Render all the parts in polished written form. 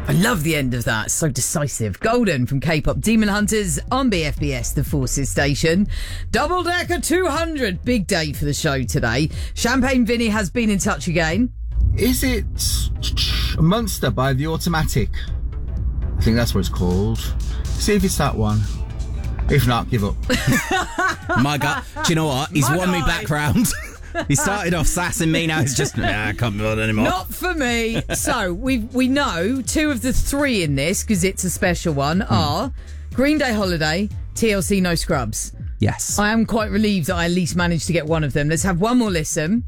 I love the end of that. So decisive. Golden from K-pop Demon Hunters on BFBS, the Forces station. Double Decker 200. Big day for the show today. Champagne Vinny has been in touch again. Is it Monster by The Automatic? I think that's what it's called. See if it's that one. If not, give up. My God. Do you know what? He's won me back round. He started off sassing me, now he's just, I can't be bothered anymore. Not for me. So, we know two of the three in this, because it's a special one, are Green Day Holiday, TLC No Scrubs. Yes. I am quite relieved that I at least managed to get one of them. Let's have one more listen.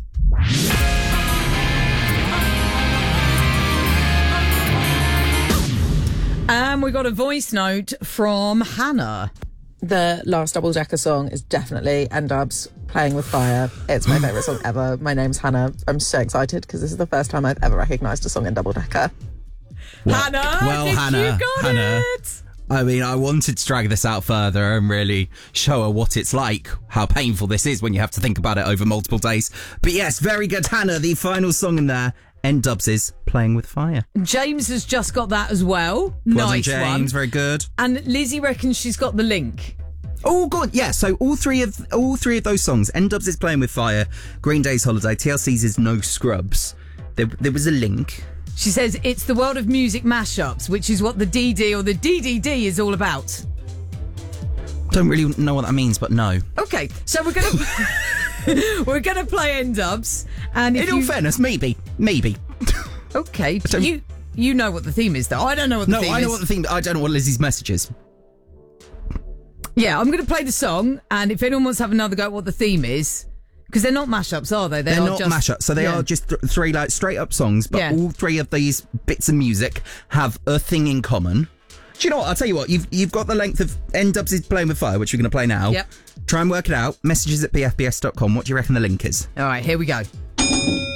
And we got a voice note from Hannah. The last Double Decker song is definitely N-Dubs, Playing With Fire. It's my favourite song ever. My name's Hannah. I'm so excited because this is the first time I've ever recognised a song in Double Decker. Hannah, you got it. I mean, I wanted to drag this out further and really show her what it's like, how painful this is when you have to think about it over multiple days. But yes, very good, Hannah. The final song in there, N-Dubs is Playing With Fire. James has just got that as well. Well Nice done, James. one. Very good. And Lizzie reckons she's got the link. Oh, God, yeah. So all three of those songs, N-Dubs is Playing With Fire, Green Day's Holiday, TLC's is No Scrubs. There was a link. She says it's the world of music mashups, which is what the DD or the DDD is all about. Don't really know what that means, but no. Okay, so we're gonna play N-Dubs, and if in all fairness, maybe. Okay, you know what the theme is, though. I don't know what the theme is. No, I know what the theme. I don't know what Lizzie's message is. Yeah, I'm going to play the song, and if anyone wants to have another go at what the theme is, because they're not mashups, are they? They're not mashups, so they are just three like straight up songs, but all three of these bits of music have a thing in common. Do you know what? I'll tell you what, you've got the length of N-Dubs is Playing With Fire, which we're going to play now. Yep. Try and work it out. Messages at bfbs.com. What do you reckon the link is? All right, here we go.